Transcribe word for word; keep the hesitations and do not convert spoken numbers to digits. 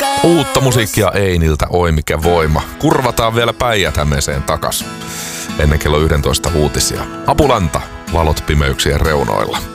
Uutta musiikkia Einiltä, oi mikä voima. Kurvataan vielä Päijät-Hämeeseen takas. Ennen kello yksitoista uutisia. Apulanta, valot pimeyksien reunoilla.